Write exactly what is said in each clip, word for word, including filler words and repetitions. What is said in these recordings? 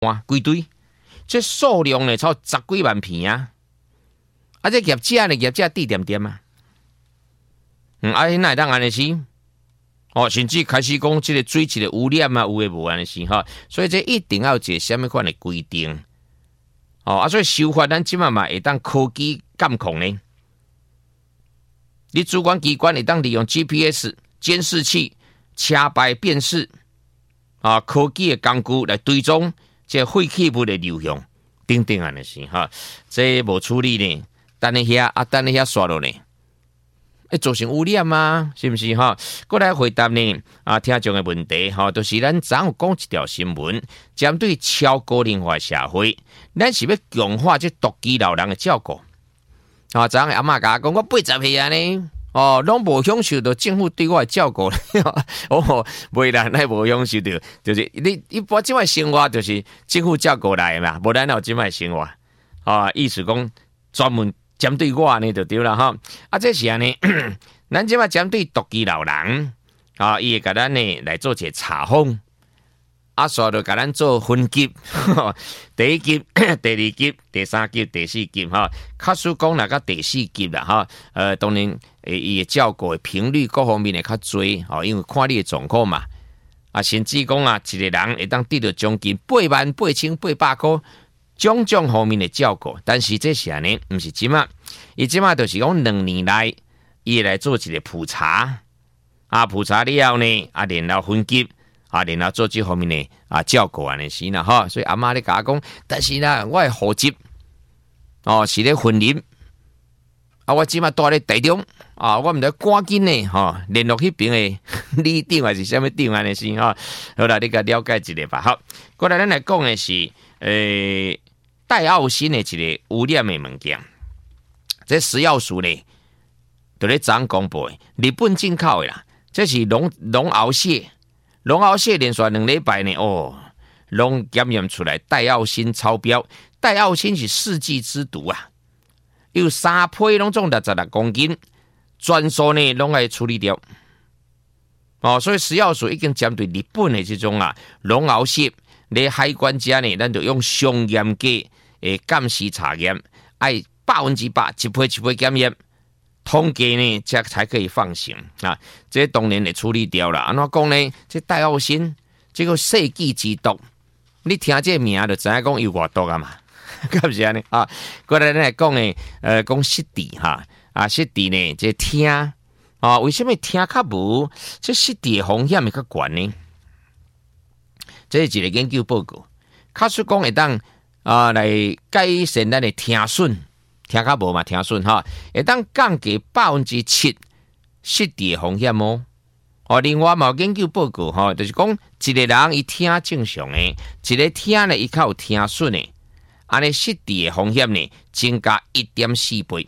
哇，规堆，这数量呢超十几万片啊！啊，这业者呢，业者低点点啊，嗯，啊，那当安尼是，哦，甚至开始讲这个水质的污染啊，有诶无安尼是哈，所以这一定要有一个什么款的规定，哦，啊，所以修法咱即嘛嘛会当科技监控呢，你主管机关会当利用 G P S 监视器、车牌辨识啊，科技的工具来追踪这废弃物的流向，等等安尼是哈，这无处理呢，等你遐啊，等你遐刷落呢。会造成污染吗？是不是哈？过来回答呢？啊，听众的问题哈，就是咱昨有讲一条新闻，针对超高龄化社会，咱是要强化这独居老人的照顾。啊，昨阿嬷甲我讲，我八十岁啊呢，哦，拢无享受到政府对我的照顾。哦，袂啦，咱无享受到，就是你一般即摆生活就是政府照顾来嘛，无咱有即摆生活。啊，意思讲专门。针对我呢就对了哈，啊，这是安尼，咱即马针对独居老人啊，伊会甲咱呢来做一个查封，啊，刷就甲咱做分级，第一级、第二级、第三级、第四级哈，卡数讲那个第四级啦哈，呃，当然诶，伊的照顾的频率各方面会较多哦，因为看你的状况嘛，啊，甚至讲啊，一个人会当得到将近八万八千八百块。种种方面的照顾，但是这是安尼，毋是即马，伊即马就是讲两年来，伊来做一个普查，啊，普查了后呢，啊，然后分级，啊，然后做这方面的啊照顾安尼是啦哈，所以阿妈咧甲我讲，但是啦，我的户籍哦是咧婚姻，啊，我即马住咧台中，啊，我毋得赶紧呢，吼，联络迄边的里长还是啥物长安尼是哈，好啦，你甲了解一下吧。好，过来咱来讲的是，诶、呃。戴奥辛的一个污染的物件，这食药署呢，就咧昨公布的，日本进口的啦。这是龙龙鳌蟹，龙鳌蟹连续两礼拜呢，哦，拢检验出来戴奥辛超标。戴奥辛是世纪之毒啊，有三批拢总六十六公斤，全数呢拢爱处理掉。哦，所以食药署已经针对日本的这种啊龙鳌蟹，咧海关家呢，咱就用上严格。诶，监视查验，爱百分之百一批一批检验，统计呢，才才可以放行啊。这当然会处理掉了。安怎讲呢？这戴奥辛这个世纪之毒，你听这名就知影讲有偌毒啊嘛，敢不是安尼啊？过来咱来讲呢，呃，讲湿地哈啊，湿地呢，这听啊，为什么听较无？这湿地的风险会较悬呢？这是一个研究报告，卡出讲会当。啊，来改善咱的听损，听较无嘛，听损哈，会当降低百分之七失地的风险哦。哦，另外嘛有研究报告哈，就是讲一个人伊听正常的，一个听呢伊较有听损的，安尼失地的风险呢增加一点四倍。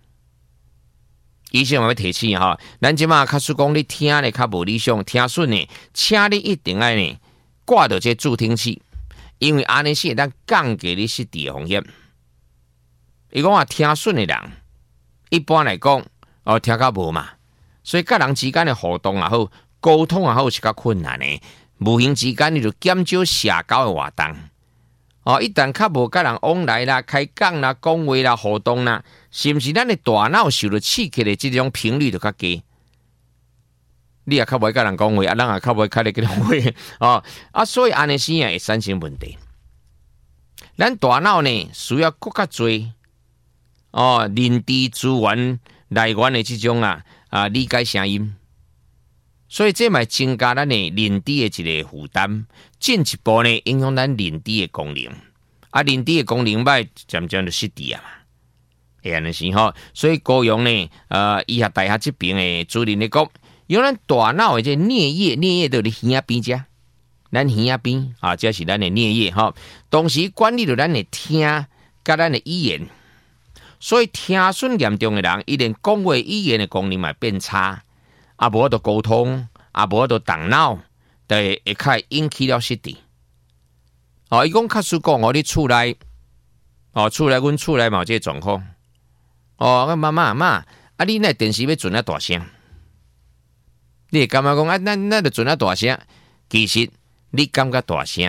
医生嘛要提醒哈，咱即马卡说讲你听呢较无理想，听损呢，请你一定爱呢挂到这助听器。因为安尼是会当降低你失地的风险。伊讲话听损的人，一般来讲，哦听较无嘛，所以甲人之间的互动也好，沟通也好是较困难的。无形之间你就减少社交的活动。哦，一旦较无甲人往来啦、开讲啦、讲话啦、互动啦，是毋是咱的大脑受到刺激的这种频率就较低？你也较袂甲人讲话，啊，人也较袂甲你讲话哦，啊，所以安尼生也会产生问题。咱大脑呢需要更较多哦，认知资源来源的这种啊啊理解声音，所以这嘛增加咱的认知的一个负担，进一步呢影响咱认知的功能，啊，认知的功能歹，渐渐就失智啊嘛。会安尼是吼，所以高雄呢，呃，医学大学这边的主任咧讲。用咱大脑的这颞叶，颞叶在你耳边遮，咱耳边啊，这是咱的颞叶哈。同时管理着咱的听，甲咱的语言，所以听损严重的人，伊连讲话语言的功能嘛变差，啊，无得沟通，啊，无得动脑，就会较引起了失智。哦，伊讲卡实讲，我伫厝内，哦，厝内阮厝内嘛有这个状况。哦，我妈妈妈，啊，你那电视要准啊大声。你会感觉讲啊，咱咱就准啊大声，其实你感觉大声，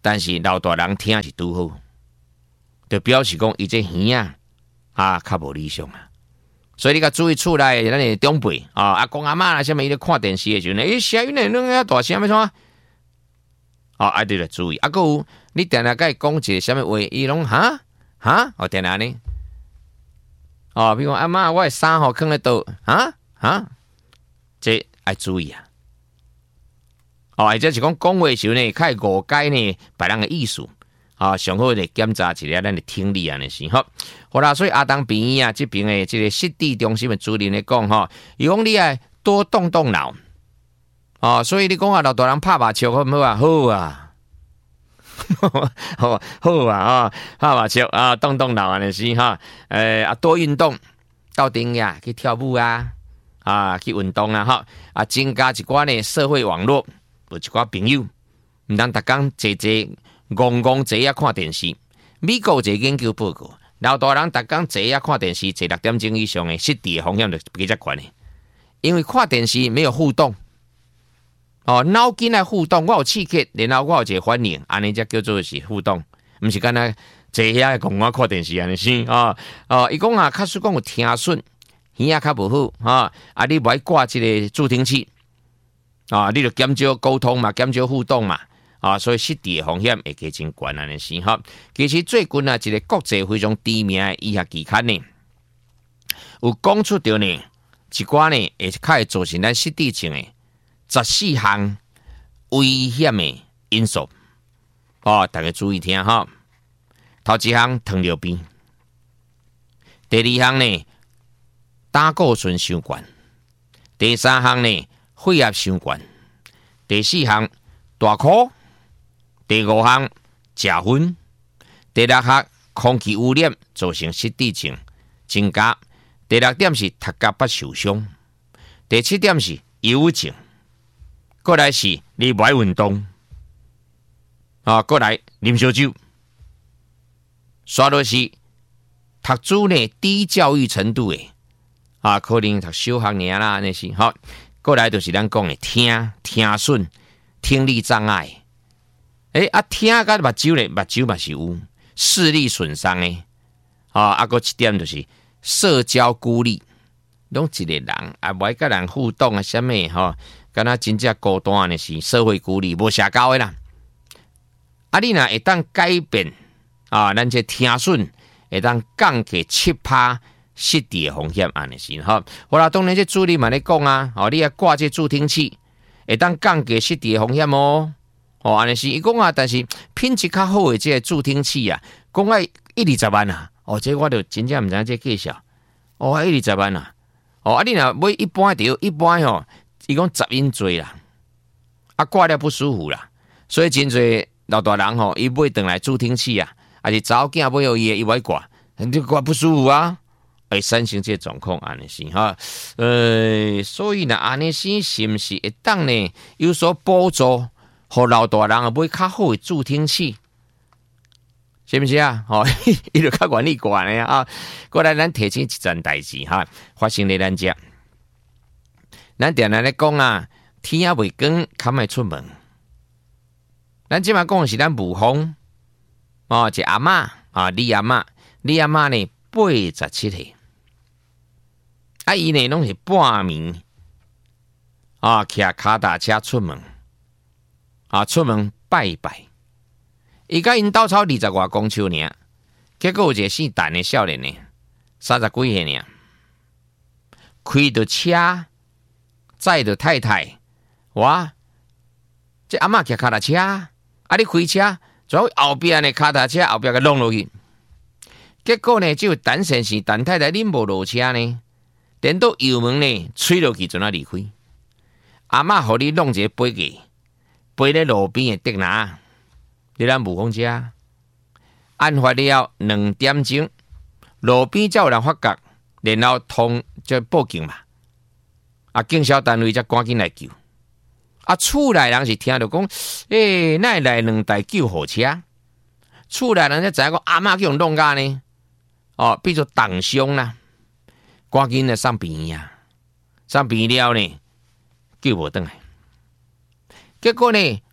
但是老大人听是拄好，就表示讲伊这耳啊啊较无理想啊。所以你甲注意厝内咱的长辈啊，阿公阿嬷啦，什么伊咧看电视的时阵，诶，声音咧弄遐大声要创啊？哦，啊，你着注意。啊，佮有你定定甲伊讲一个什么话，伊拢哈哈，哦，定定安尼。哦，比如讲阿嬷，我的衫吼放咧倒，哈哈，这爱注意啊。哦，或者是讲讲话时候呢，较会误解呢别人的意思。啊，上好来检查一下咱的听力安尼是吼。好啦，所以阿东病院啊，这边的这个失智中心的主任来讲吼，伊讲你爱多动动脑。哦，所以你讲啊，老大人拍麻雀好唔好啊？好啊，好好啊啊，拍麻雀啊，动动脑安尼是哈。诶啊，多运动，到顶呀去跳舞啊，啊去运动啊哈。啊，增加一寡呢社会网络，有一寡朋友，唔通逐工坐坐。戆戆坐啊看电视，美国有一个研究报告，老大人逐工坐啊看电视，坐六点钟以上的失智的风险就比较悬的，因为看电视没有互动，哦，脑筋来互动，我有刺激，然后我有一个反应，安尼才叫做是互动，唔是干那坐遐戆戆看电视安尼是啊哦，伊讲啊，假使讲有听损，耳啊较无好啊，啊你袂挂这个助听器啊，你就减少沟通嘛，减少互动嘛。啊，所以失智的风险会加真悬安尼是哈。其实最近啊，一个国际非常知名的医学期刊呢，有讲出着呢一寡呢，会较会造成咱失智症的十四项危险的因素。哦，大家注意听哈。头一项糖尿病，第二项呢胆固醇伤高，第三项呢血压伤高，第四项大哭。第五项食薰，第六项空气污染造成失智症增加，第六点是头壳不受伤，第七点是忧郁症，过来是你不爱运动，啊，过来啉烧酒，刷落是读书呢低教育程度的，啊，可能读小学尔啦，那是好，过来就是咱讲的听听损、听力障碍。诶、欸、啊，听甲目睭咧，目睭嘛是有视力损伤诶。啊，啊，个一点就是社交孤立，拢一个人啊，袂甲人互动啊，什么吼，敢若真正孤单的是社会孤立，无社交诶啦。啊，你若会当改变啊，咱这听损会当降低七趴失智的风险，安尼是吼。好啦，当然这主任嘛咧讲啊，哦，你啊挂这助听器，会当降低失智的风险哦。哦，安尼是伊讲啊，但是品质较好的这个助听器啊，讲爱一二十万啊，哦，这我就真正毋知这介绍，哦，一二十万啊，哦，啊，你若买一般条，一般吼，伊讲十音最啦，啊，挂了不舒服啦，所以真侪老大人吼，伊买转来助听器啊，还是查某囝买互伊，伊袂挂，你挂不舒服啊，会产生这状况安尼是哈，呃，所以呢，安尼是是毋是会当呢有所补助？互老大人啊买较好的助听器，是不是啊？吼、哦，伊就较愿意管的啊。过来，咱提醒一件代志哈，发生在咱遮。咱定定咧讲啊，天啊未光，较莫出门。咱即摆讲的是咱母方哦，一阿嬷啊，李阿嬷，李阿嬷呢八十七岁，啊，伊呢拢是半暝啊，骑脚踏车出门。啊！出门拜拜，伊甲因斗吵二十外公尺尔，结果有一个姓陈的少年呢，三十几岁尔，开着车载着太太，哇！这阿嬷骑脚踏车，啊你开车，从后边的脚踏车后边给弄落去，结果呢，只有陈先生、陈太太恁无落车呢，等到油门呢吹落去，就那离开。阿嬷互你弄一个飞机。飞咧路边的竹篮，你咱无讲遮。案发了两点钟，路边才有人发觉，然后通就报警嘛。啊，警消单位才赶紧来救。啊，厝内人是听到讲，诶、欸，哪会来两台救护车？厝内人才知影讲阿嬷叫人弄甲呢。哦，比如重伤啦，赶紧来送病院啊，送病了呢，救无转来。结果呢，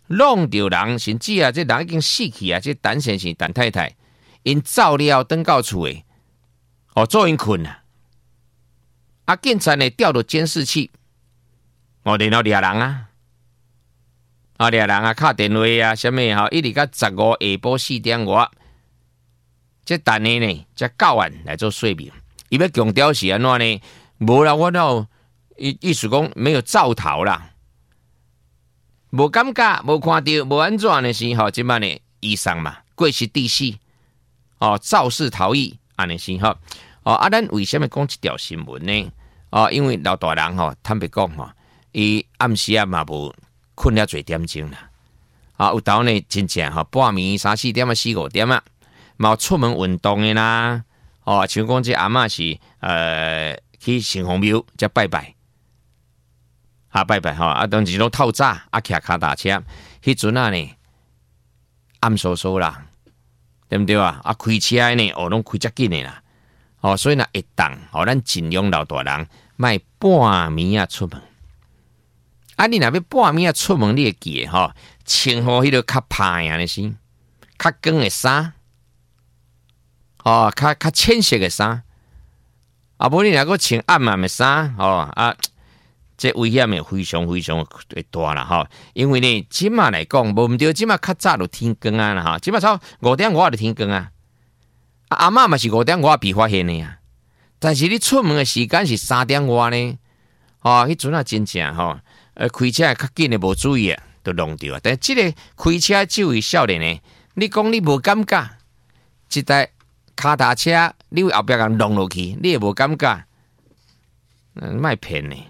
弄到人，甚至啊，这人已经死去啊，这陈先生、陈太太，因走了登到厝诶，哦，做因困啊，啊，警察呢调到监视器，哦，然后掠人啊，啊，掠人啊，敲电话啊，什么哈，一直到十五下晡四点外，这陈的呢，才到案来做说明，伊要强调是安怎呢？无啦，我那意意思讲没有造逃啦。无感觉，无看到，无安怎呢？是吼，即摆呢，以上嘛，过失致死，哦，肇事逃逸，安尼是吼。哦，啊，咱为什么讲这条新闻呢？哦，因为老大人吼，坦白讲吼，伊暗时啊嘛无困了侪点钟啦。啊，有当呢，真正吼，半暝三四点啊，四五点啊，嘛出门运动的啦。哦，像讲这阿嬷是呃去城隍庙才拜拜。啊，拜拜吼！啊，当时拢透早啊，骑脚踏车，迄阵啊呢，暗疏疏啦，对不对啊？啊，开车呢，哦，拢开遮紧的啦，哦，所以呢，会当，哦，咱尽量老大人，莫半暝啊出门。啊，你若要半暝啊出门，你会记吼，穿好迄个较歹样的先，较光的衫，哦，较较浅色的衫，啊，无你若个穿暗暗的衫，哦啊。这危险也非常非常大啦哈，因为呢，今嘛来讲，无毋对，今嘛较早就天光啊啦哈，今嘛差五点外就天光啊。啊阿嬷嘛是五点外被发现的呀，但是你出门的时间是三点外呢，哦，迄阵啊真正吼，呃，开车较紧的无注意啊，就弄掉啊。但即个开车这位少年呢，你讲你无感觉，一台脚踏车你后壁人弄落去，你也无感觉，嗯，莫骗呢。